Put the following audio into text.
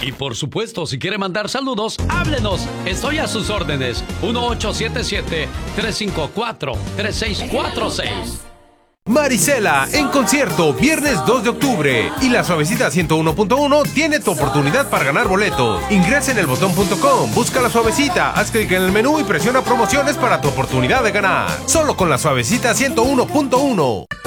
Y por supuesto, si quiere mandar saludos, háblenos. Estoy a sus órdenes. 1877-354-3646. Marisela en concierto, viernes 2 de octubre. Y la Suavecita 101.1 tiene tu oportunidad para ganar boletos. Ingresa en elbotón.com, busca la Suavecita, haz clic en el menú y presiona promociones para tu oportunidad de ganar. Solo con la Suavecita 101.1.